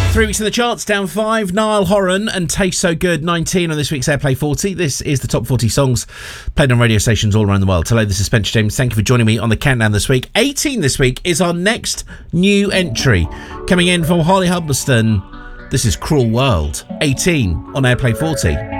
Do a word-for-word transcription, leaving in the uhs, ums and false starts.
Three weeks in the charts, down five. Niall Horan and Taste So Good, nineteen on this week's Airplay forty. This is the top forty songs played on radio stations all around the world. Hello, this is Spencer James. Thank you for joining me on the countdown this week. eighteen this week is our next new entry. Coming in from Holly Hubbleston, this is Cruel World. eighteen on Airplay forty.